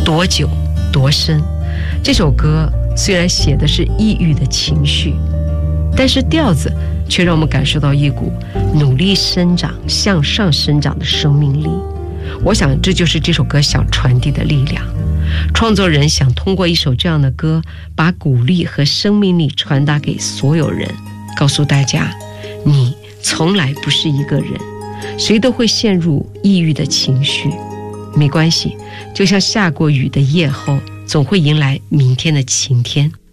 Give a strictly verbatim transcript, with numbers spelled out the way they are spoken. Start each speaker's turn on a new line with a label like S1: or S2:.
S1: 多久多深。这首歌虽然写的是抑郁的情绪，但是调子却让我们感受到一股努力生长、向上生长的生命力。我想这就是这首歌想传递的力量。创作人想通过一首这样的歌，把鼓励和生命力传达给所有人，告诉大家，你从来不是一个人，谁都会陷入抑郁的情绪，没关系，就像下过雨的夜后，总会迎来明天的晴天。